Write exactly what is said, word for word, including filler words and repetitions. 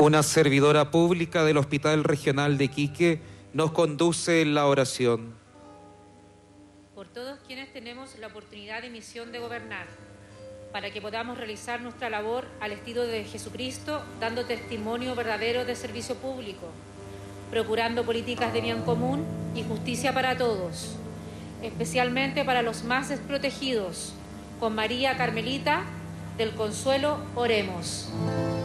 Una servidora pública del Hospital Regional de Iquique nos conduce en la oración. Por todos quienes tenemos la oportunidad y misión de gobernar, para que podamos realizar nuestra labor al estilo de Jesucristo, dando testimonio verdadero de servicio público, procurando políticas de bien común y justicia para todos, especialmente para los más desprotegidos. Con María Carmelita del Consuelo, oremos.